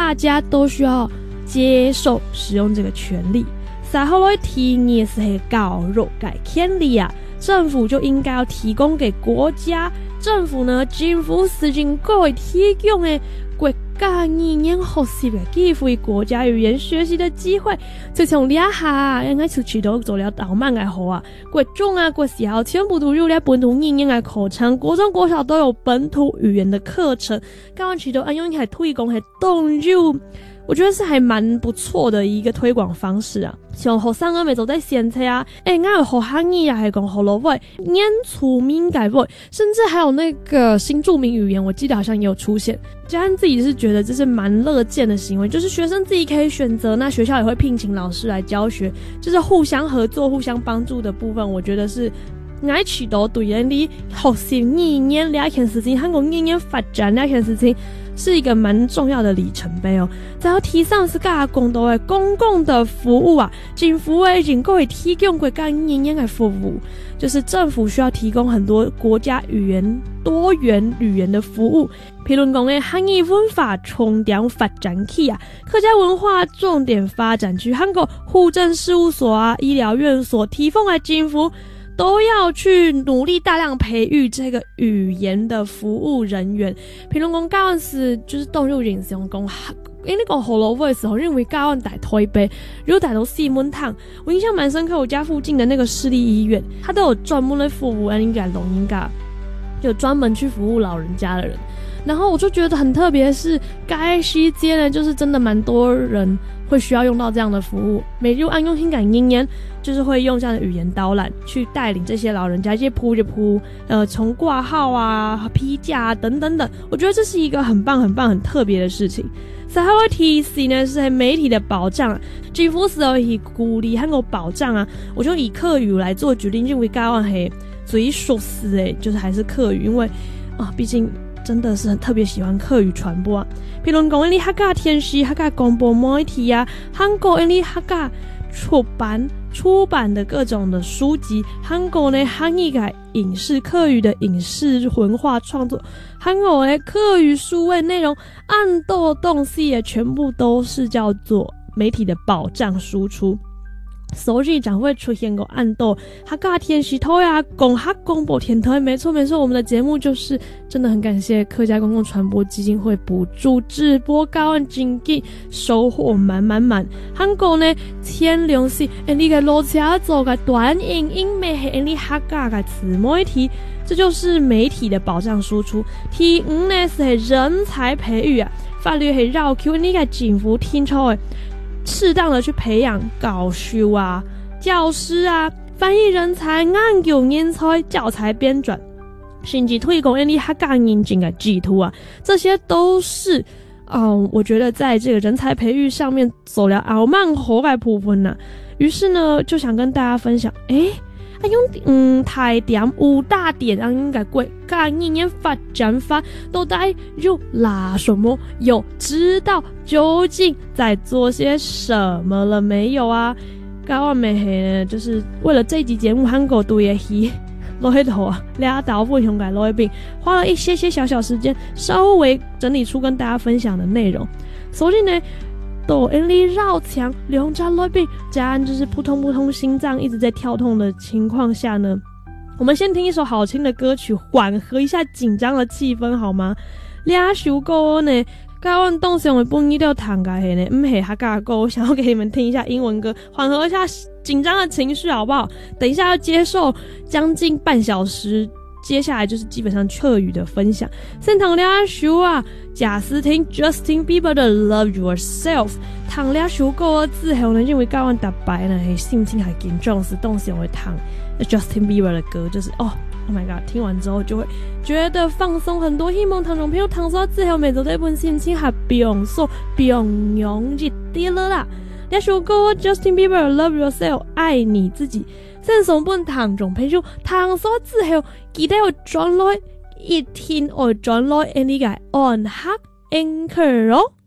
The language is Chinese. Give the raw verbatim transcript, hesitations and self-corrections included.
大家都需要接受使用这个权利。三号来提议是教育的权利啊，政府就应该要提供给国家。政府呢，政府是应该提供的国家语言学习的机会，国家语言学习的机会。就从两下应该出去都做了导慢的好啊，国中啊、国小全部都有了本土语言的课程，国中、国小都有本土语言的课程。刚刚去到安用还推广还动入。我觉得是还蛮不错的一个推广方式啊，像学生啊咪做在先车啊，诶，我有学汉语啊，还讲学罗位、念出闽改位，甚至还有那个新著名语言，我记得好像也有出现。家安自己是觉得这是蛮乐见的行为，就是学生自己可以选择，那学校也会聘请老师来教学，就是互相合作、互相帮助的部分，我觉得是。我取得对人的学习语言两件事情，韩国语言发展两件事情是一个蛮重要的里程碑哦。再要提倡是大家公道的公共的服务啊，政府已经可以提供国家语言的服务，就是政府需要提供很多国家语言多元语言的服务。譬如讲的汉语文化重点发展区啊，客家文化重点发展区，韩国户政事务所啊、医疗院所提供的政府。都要去努力大量培育这个语言的服务人员。譬如讲教时就是动入人上讲，因为讲河洛的时候，认为教在台北，如果带到西门町，我印象蛮深刻。我家附近的那个市立医院，它都有专门的服务，应该聋音噶，就专门去服务老人家的人。然后我就觉得很特别的是，该期间呢，就是真的蛮多人会需要用到这样的服务。每日按用听感音言，就是会用这样的语言导览去带领这些老人家，一些铺着铺，呃，从挂号啊、批假啊等等等。我觉得这是一个很棒、很棒、很特别的事情。三号 T C 呢是媒体的保障，政府是要以鼓励和保障啊。我就以客语来做决定，认为台湾系最熟悉的就是还是客语，因为啊，毕竟。真的是很特别喜欢客语传播啊，譬如讲，你客家电视、客家广播媒体啊，韩国你客家出版出版的各种的书籍，韩国呢汉语的影视、客语的影视文化创作，韩国的客语数位内容，按多东西也全部都是叫做媒体的保障输出。所以将会出现个暗斗客家电视台啊、公客广播电台，没错没错，我们的节目就是真的很感谢客家公共传播基金会补助直播高安经济，收获满满满。韩国呢天良是因你个路车做个短影音媒系因你客家个自媒体，这就是媒体的保障输出。第五呢是人才培育啊，法律是绕 Q 你个政府听出的。适当的去培养教授啊、教师啊、翻译人才、研究人才、教材编纂，甚至推广你客家认证的制度啊，这些都是，嗯，我觉得在这个人才培育上面走了傲慢火的部分呐、啊。于是呢，就想跟大家分享，诶。啊，用嗯台点五大点让应该国家语言发展法都带有哪什么？有知道究竟在做些什么了没有啊？高万美黑呢，就是为了这一集节目，韩国都也去落去头啊，俩导不熊改落一病，花了一些些小小时间，稍微整理出跟大家分享的内容。所以呢。抖音里绕墙，两家内病，家安就是扑通扑通心脏一直在跳动的情况下呢，我们先听一首好听的歌曲，缓和一下紧张的气氛好吗？俩首歌呢，台湾动上的本意都弹个黑呢，唔系客家歌，我想要给你们听一下英文歌，缓和一下紧张的情绪好不好？等一下要接受将近半小时。接下来就是基本上客语的分享。先听两首啊，贾斯汀 Justin Bieber 的 Love Yourself。听两首歌之后呢，因为教我大白呢，心情还紧张，是动时会听 Justin Bieber 的歌，就是哦 ，Oh my God， 听完之后就会觉得放松很多。希望听众朋友听完之后，每周这本心情还不用说，不用用一点了啦。两首歌 Justin Bieber Love Yourself 爱你自己。先送本听众朋友听完之後，記得要轉來一聽我轉來呢個按下 Anchor 哦。